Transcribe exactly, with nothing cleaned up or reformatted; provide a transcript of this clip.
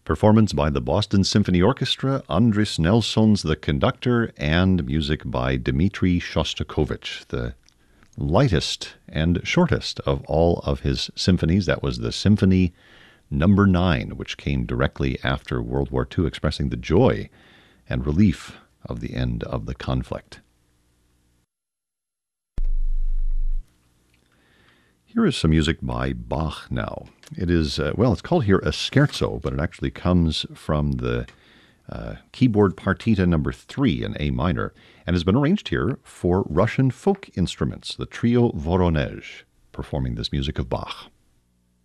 Performance by the Boston Symphony Orchestra, Andris Nelsons the conductor, and music by Dmitri Shostakovich, the lightest and shortest of all of his symphonies. That was the Symphony Number Nine, which came directly after World War Two, expressing the joy and relief of the end of the conflict. Here is some music by Bach now. It is, uh, well, it's called here a scherzo, but it actually comes from the uh, keyboard partita number three in A minor, and has been arranged here for Russian folk instruments, the trio Voronezh, performing this music of Bach.